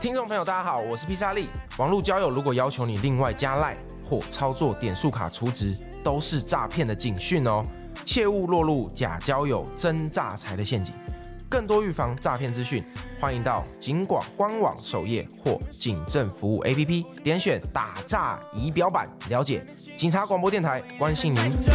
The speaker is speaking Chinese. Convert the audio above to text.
听众朋友，大家好，我是披萨利。网络交友如果要求你另外加赖或操作点数卡储值，都是诈骗的警讯哦，切勿落入假交友、真诈财的陷阱。更多预防诈骗资讯，欢迎到警广官网首页或警政服务 APP 点选打诈仪表板，了解警察广播电台关心您。